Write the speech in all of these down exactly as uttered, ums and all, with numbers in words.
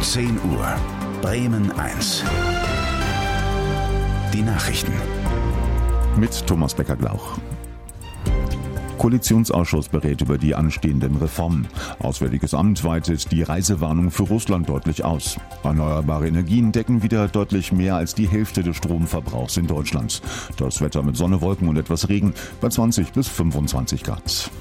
zehn Uhr. Bremen eins. Die Nachrichten. Mit Thomas Becker-Glauch. Koalitionsausschuss berät über die anstehenden Reformen. Auswärtiges Amt weitet die Reisewarnung für Russland deutlich aus. Erneuerbare Energien decken wieder deutlich mehr als die Hälfte des Stromverbrauchs in Deutschland. Das Wetter mit Sonne, Wolken und etwas Regen bei zwanzig bis fünfundzwanzig Grad.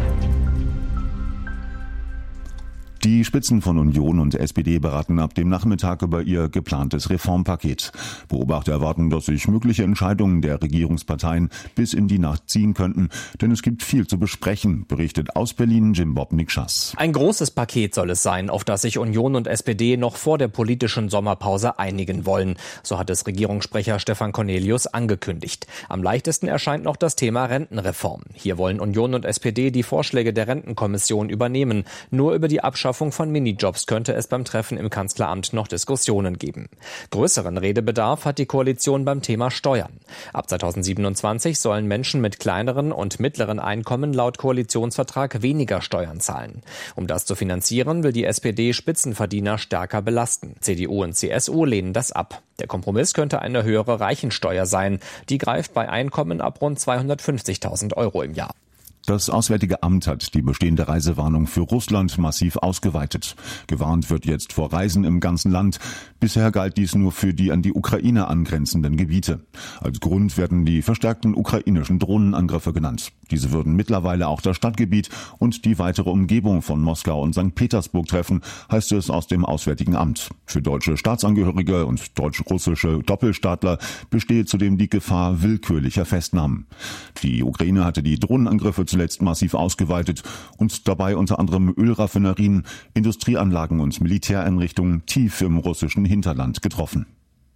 Die Spitzen von Union und S P D beraten ab dem Nachmittag über ihr geplantes Reformpaket. Beobachter erwarten, dass sich mögliche Entscheidungen der Regierungsparteien bis in die Nacht ziehen könnten, denn es gibt viel zu besprechen, berichtet aus Berlin Jim Bob Nikschas. Ein großes Paket soll es sein, auf das sich Union und S P D noch vor der politischen Sommerpause einigen wollen. So hat es Regierungssprecher Stefan Cornelius angekündigt. Am leichtesten erscheint noch das Thema Rentenreform. Hier wollen Union und S P D die Vorschläge der Rentenkommission übernehmen. Nur über die Abschaffung von Minijobs könnte es beim Treffen im Kanzleramt noch Diskussionen geben. Größeren Redebedarf hat die Koalition beim Thema Steuern. Ab zweitausendsiebenundzwanzig sollen Menschen mit kleineren und mittleren Einkommen laut Koalitionsvertrag weniger Steuern zahlen. Um das zu finanzieren, will die S P D Spitzenverdiener stärker belasten. C D U und C S U lehnen das ab. Der Kompromiss könnte eine höhere Reichensteuer sein. Die greift bei Einkommen ab rund zweihundertfünfzigtausend Euro im Jahr. Das Auswärtige Amt hat die bestehende Reisewarnung für Russland massiv ausgeweitet. Gewarnt wird jetzt vor Reisen im ganzen Land. Bisher galt dies nur für die an die Ukraine angrenzenden Gebiete. Als Grund werden die verstärkten ukrainischen Drohnenangriffe genannt. Diese würden mittlerweile auch das Stadtgebiet und die weitere Umgebung von Moskau und Sankt Petersburg treffen, heißt es aus dem Auswärtigen Amt. Für deutsche Staatsangehörige und deutsch-russische Doppelstaatler bestehe zudem die Gefahr willkürlicher Festnahmen. Die Ukraine hatte die Drohnenangriffe zuletzt massiv ausgeweitet und dabei unter anderem Ölraffinerien, Industrieanlagen und Militäreinrichtungen tief im russischen Hinterland getroffen.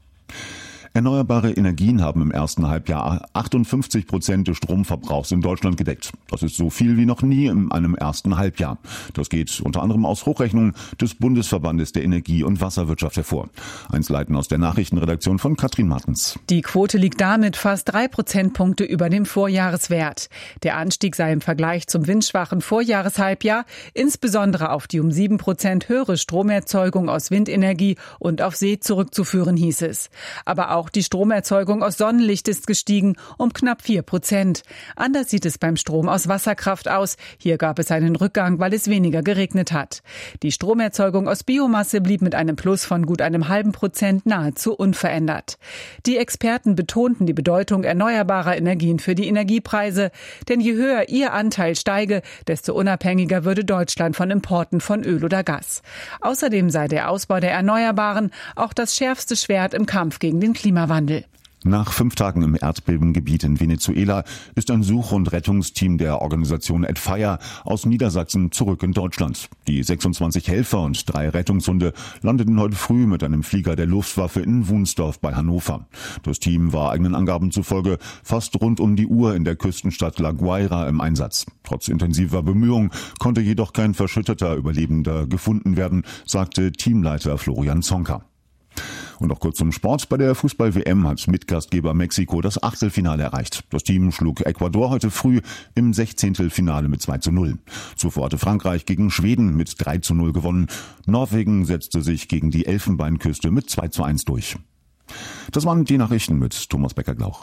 Erneuerbare Energien haben im ersten Halbjahr achtundfünfzig Prozent des Stromverbrauchs in Deutschland gedeckt. Das ist so viel wie noch nie in einem ersten Halbjahr. Das geht unter anderem aus Hochrechnungen des Bundesverbandes der Energie- und Wasserwirtschaft hervor. Einzelheiten aus der Nachrichtenredaktion von Katrin Martens. Die Quote liegt damit fast drei Prozentpunkte über dem Vorjahreswert. Der Anstieg sei im Vergleich zum windschwachen Vorjahreshalbjahr insbesondere auf die um sieben Prozent höhere Stromerzeugung aus Windenergie und auf See zurückzuführen, hieß es. Aber auch Auch die Stromerzeugung aus Sonnenlicht ist gestiegen um knapp vier Prozent. Anders sieht es beim Strom aus Wasserkraft aus. Hier gab es einen Rückgang, weil es weniger geregnet hat. Die Stromerzeugung aus Biomasse blieb mit einem Plus von gut einem halben Prozent nahezu unverändert. Die Experten betonten die Bedeutung erneuerbarer Energien für die Energiepreise. Denn je höher ihr Anteil steige, desto unabhängiger würde Deutschland von Importen von Öl oder Gas. Außerdem sei der Ausbau der Erneuerbaren auch das schärfste Schwert im Kampf gegen den Klimawandel. Klimawandel. Nach fünf Tagen im Erdbebengebiet in Venezuela ist ein Such- und Rettungsteam der Organisation At Fire aus Niedersachsen zurück in Deutschland. Die sechsundzwanzig Helfer und drei Rettungshunde landeten heute früh mit einem Flieger der Luftwaffe in Wunsdorf bei Hannover. Das Team war eigenen Angaben zufolge fast rund um die Uhr in der Küstenstadt La Guaira im Einsatz. Trotz intensiver Bemühungen konnte jedoch kein verschütteter Überlebender gefunden werden, sagte Teamleiter Florian Zonka. Und noch kurz zum Sport. Bei der Fußball-W M hat Mitgastgeber Mexiko das Achtelfinale erreicht. Das Team schlug Ecuador heute früh im Sechzehntelfinale mit zwei zu null. Zuvor hatte Frankreich gegen Schweden mit drei zu null gewonnen. Norwegen setzte sich gegen die Elfenbeinküste mit zwei zu eins durch. Das waren die Nachrichten mit Thomas Becker-Glauch.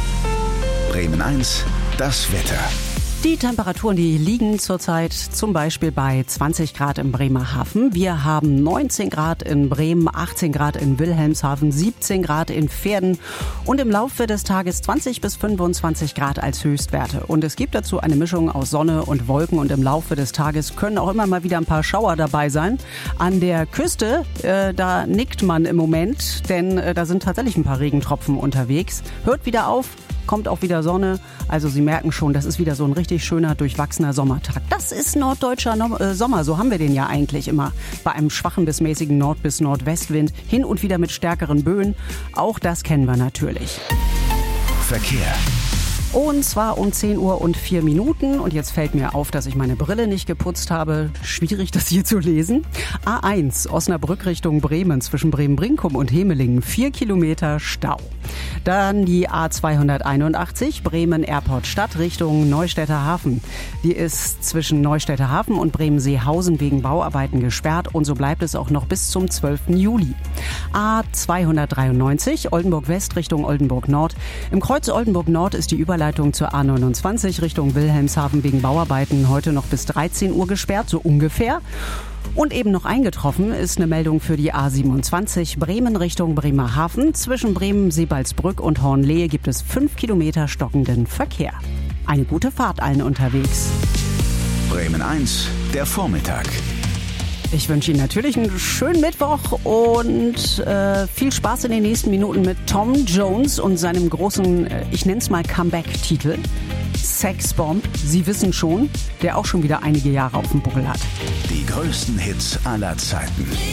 Bremen eins, das Wetter. Die Temperaturen, die liegen zurzeit zum Beispiel bei zwanzig Grad in Bremerhaven. Wir haben neunzehn Grad in Bremen, achtzehn Grad in Wilhelmshaven, siebzehn Grad in Verden und im Laufe des Tages zwanzig bis fünfundzwanzig Grad als Höchstwerte. Und es gibt dazu eine Mischung aus Sonne und Wolken und im Laufe des Tages können auch immer mal wieder ein paar Schauer dabei sein. An der Küste, äh, da nickt man im Moment, denn äh, da sind tatsächlich ein paar Regentropfen unterwegs. Hört wieder auf. Kommt auch wieder Sonne. Also Sie merken schon, das ist wieder so ein richtig schöner, durchwachsener Sommertag. Das ist norddeutscher no- äh, Sommer. So haben wir den ja eigentlich immer. Bei einem schwachen bis mäßigen Nord- bis Nordwestwind. Hin und wieder mit stärkeren Böen. Auch das kennen wir natürlich. Verkehr. Und zwar um zehn Uhr und vier Minuten. Und jetzt fällt mir auf, dass ich meine Brille nicht geputzt habe. Schwierig, das hier zu lesen. A eins, Osnabrück Richtung Bremen zwischen Bremen-Brinkum und Hemelingen. Vier Kilometer Stau. Dann die A zweihunderteinundachtzig Bremen Airport Stadt Richtung Neustädter Hafen. Die ist zwischen Neustädter Hafen und Bremen-Seehausen wegen Bauarbeiten gesperrt und so bleibt es auch noch bis zum zwölften Juli. A zweihundertdreiundneunzig Oldenburg West Richtung Oldenburg Nord. Im Kreuz Oldenburg Nord ist die Überleitung zur A neunundzwanzig Richtung Wilhelmshaven wegen Bauarbeiten heute noch bis dreizehn Uhr gesperrt, so ungefähr. Und eben noch eingetroffen ist eine Meldung für die A siebenundzwanzig Bremen Richtung Bremerhaven. Zwischen Bremen-Seebaldsbrück und Hornlehe gibt es fünf Kilometer stockenden Verkehr. Eine gute Fahrt allen unterwegs. Bremen eins, der Vormittag. Ich wünsche Ihnen natürlich einen schönen Mittwoch und äh, viel Spaß in den nächsten Minuten mit Tom Jones und seinem großen, äh, ich nenne es mal Comeback-Titel. Sexbomb, Sie wissen schon, der auch schon wieder einige Jahre auf dem Buckel hat. Die größten Hits aller Zeiten.